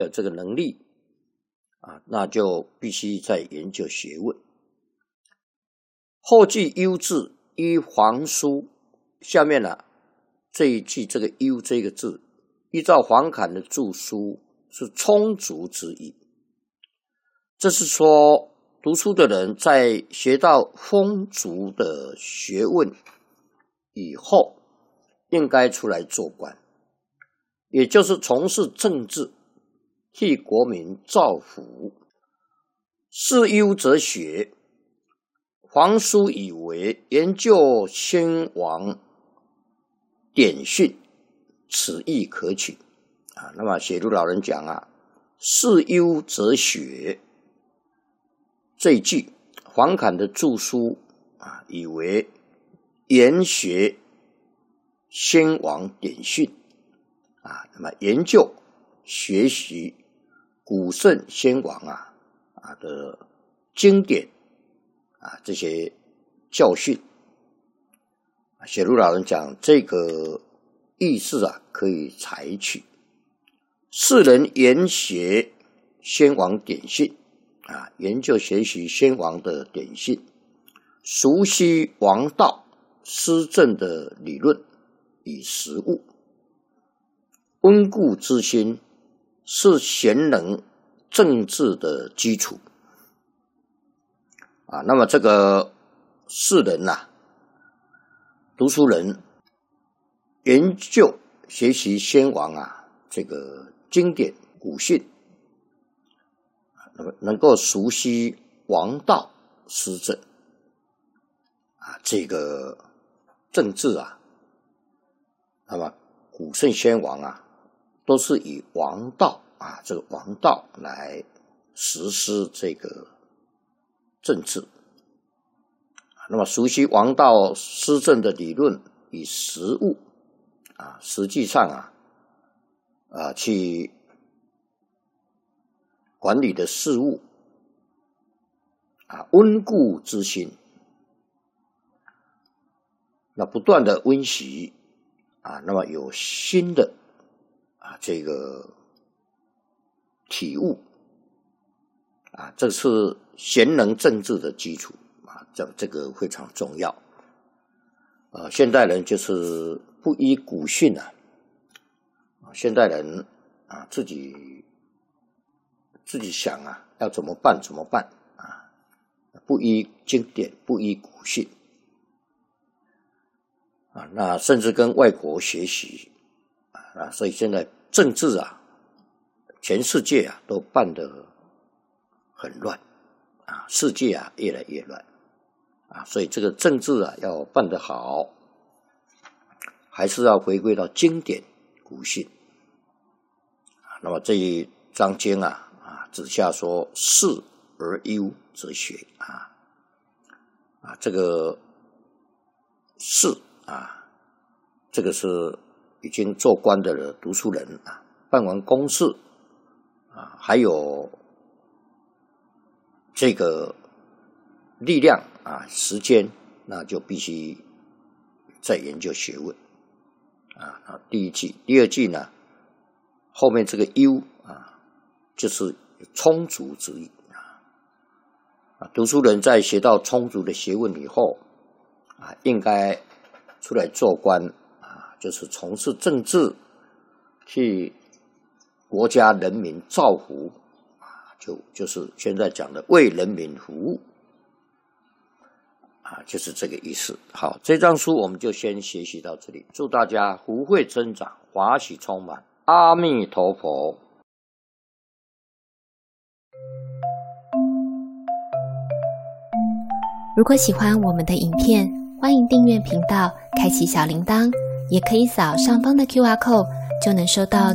有这个能力那就必须在研究学问。后记优字依皇书，下面这一句这个优这个字，依照黄侃的著书是充足之意。这是说读书的人在学到丰足的学问以后，应该出来做官，也就是从事政治，替国民造福。是优则学，皇叔以为研究先王典训，此意可取那么写入老人讲是优则学这一句，黄侃的著书以为研学先王典训那么研究学习古圣先王的经典这些教训。写入老人讲这个意思可以采取。世人研学先王典训研究学习先王的典训，熟悉王道施政的理论与实务，温故知新是贤能政治的基础那么这个世人读书人研究学习先王这个经典古训，能够熟悉王道施政这个政治那么古圣先王都是以王道这个王道来实施这个政治那么熟悉王道施政的理论与实务实际上去管理的事务温故知新，那不断的温习那么有新的这个体悟这是贤能政治的基础这个非常重要现代人就是不依古训现代人自己想要怎么办不依经典，不依古训那甚至跟外国学习所以现在政治全世界都办得很乱世界越来越乱所以这个政治要办得好，还是要回归到经典古训那么这一章经指下说是而优则学这个是这个是已经做官的读书人办完公事还有这个力量时间，那就必须再研究学问第一句。第二句呢，后面这个优就是充足之意读书人在学到充足的学问以后应该出来做官就是从事政治，替国家人民造福就是现在讲的为人民服务就是这个意思。好，这章书我们就先学习到这里，祝大家福慧增长，华喜充满，阿弥陀佛。 如果喜欢我们的影片，欢迎订阅频道，开启小铃铛，也可以扫上方的 QR code，就能收到